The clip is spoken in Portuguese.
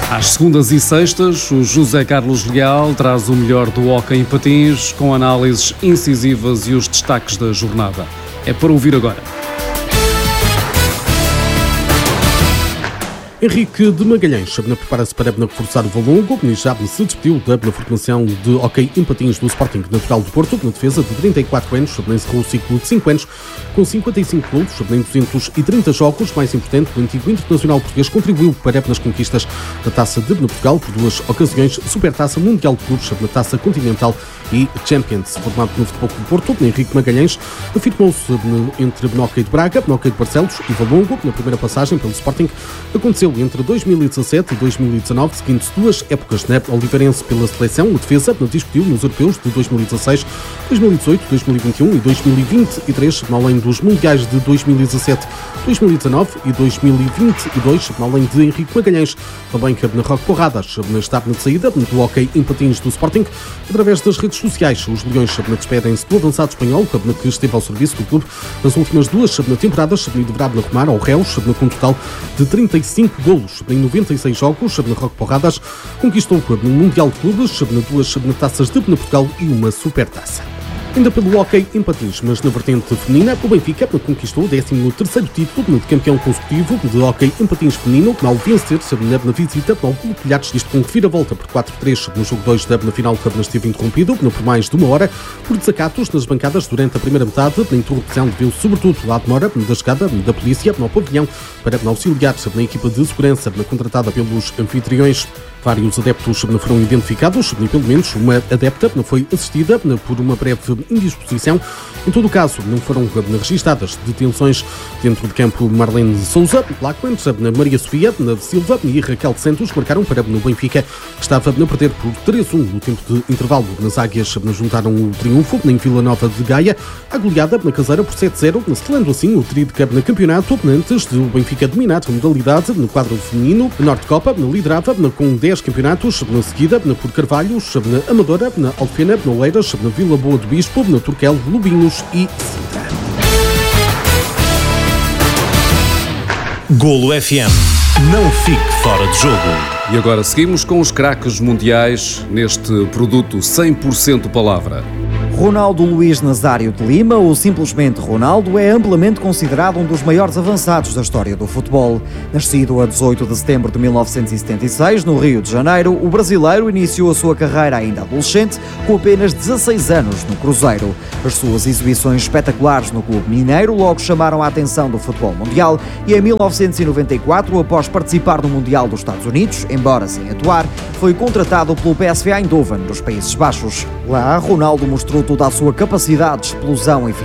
Às segundas e sextas, o José Carlos Leal traz o melhor do hóquei em patins, com análises incisivas e os destaques da jornada. É para ouvir agora. Henrique de Magalhães prepara-se para reforçar o Valongo e já se despediu da formação de hóquei em patins do Sporting Natural do Porto. Na defesa de 34 anos, encerrou o ciclo de 5 anos com 55 golos em 230 jogos. Mais importante, o antigo internacional português contribuiu para nas conquistas da Taça de Portugal por 2 ocasiões, Supertaça Mundial de Clubes, na Taça Continental e Champions. Formado no Futebol Clube do Porto, Henrique Magalhães afirmou-se entre hóquei de Braga, hóquei de Barcelos e Valongo. Na primeira passagem pelo Sporting aconteceu entre 2017 e 2019, seguindo-se 2 épocas na Oliveirense pela seleção. O defesa discutiu nos europeus de 2016, 2018, 2021 e 2023, além dos mundiais de 2017, 2019 e 2022, além de Henrique Magalhães. Também na Roque Porradas está na saída do hóquei em patins do Sporting. Através das redes sociais, os Leões despedem-se do avançado espanhol, que esteve ao serviço do clube nas últimas 2 temporadas e deverá arrumar ao Reus com um total de 35 golos em 96 jogos. Na Roque Porradas conquistou no Mundial de Clubes, 2 taças de Portugal e uma Supertaça. Ainda pelo hóquei em patins, mas na vertente feminina, o Benfica conquistou o 13º título de campeão consecutivo de hóquei em patins feminino, ao vencer na visita ao Clube Pilhares, isto com reviravolta por 4-3 no jogo 2 na final, que esteve interrompido por mais de 1 hora por desacatos nas bancadas durante a primeira metade. Na interrupção deveu sobretudo à demora da chegada da polícia ao pavilhão para auxiliar na equipa de segurança contratada pelos anfitriões. Vários adeptos foram identificados e pelo menos uma adepta foi assistida por uma breve indisposição. Em todo o caso, não foram registadas detenções dentro de campo. Marlene Souza, Lacuente, Maria Sofia Silva e Raquel de Santos marcaram para no Benfica, que estava a perder por 3-1 no tempo de intervalo. Nas águias juntaram o triunfo em Vila Nova de Gaia, a goleada na caseira por 7-0, selando assim o trio de campeonato, antes de o Benfica dominar a modalidade no quadro feminino. A Norte Copa liderava com 10 campeonatos, na seguida por Carvalhos, na Amadora, na Alfena, na Oeiras, na Vila Boa do Bispo, na Turquel, Lubinhos e Sintra. Golo FM. Não fique fora de jogo. E agora seguimos com os craques mundiais neste produto 100% palavra. Ronaldo Luís Nazário de Lima, ou simplesmente Ronaldo, é amplamente considerado um dos maiores avançados da história do futebol. Nascido a 18 de setembro de 1976, no Rio de Janeiro, o brasileiro iniciou a sua carreira ainda adolescente, com apenas 16 anos no Cruzeiro. As suas exibições espetaculares no clube mineiro logo chamaram a atenção do futebol mundial e em 1994, após participar no Mundial dos Estados Unidos, embora sem atuar, foi contratado pelo PSV Eindhoven, dos Países Baixos. Lá, Ronaldo mostrou toda a sua capacidade de explosão e